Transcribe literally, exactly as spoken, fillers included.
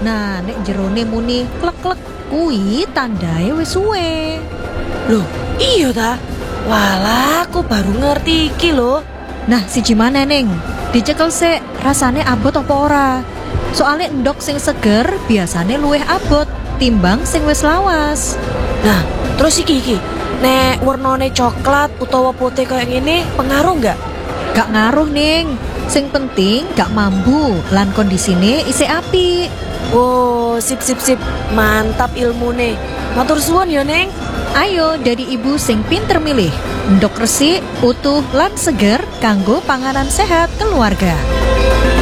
Nah, nek jerone muni klek-klek kuwi tandae wis suwe. Loh, iya ta? Walah, aku baru ngerti iki lho. Nah, siji maneh ning, dicekel sik rasane abot apa ora. Soale endok sing seger biasane luwih abot timbang sing wis lawas. Nah, terus iki iki, nek warnane coklat utawa putih kayak gini pengaruh nggak? Gak ngaruh ning. Sing penting gak mambu lan kondisine isih apik. Oh, sip sip sip. Mantap ilmune. Matur suwun ya, Neng. Ayo dari ibu sing pinter milih. Endok resik, utuh lan seger kanggo panganan sehat keluarga.